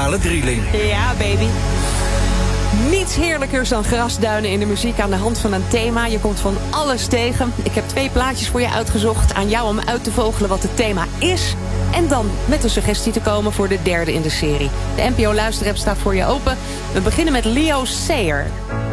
muzikale drieling. Ja, baby. Niets heerlijkers dan grasduinen in de muziek aan de hand van een thema. Je komt van alles tegen. Ik heb 2 plaatjes voor je uitgezocht. Aan jou om uit te vogelen wat het thema is. En dan met een suggestie te komen voor de 3e in de serie. De NPO Luisterapp staat voor je open. We beginnen met Leo Sayer.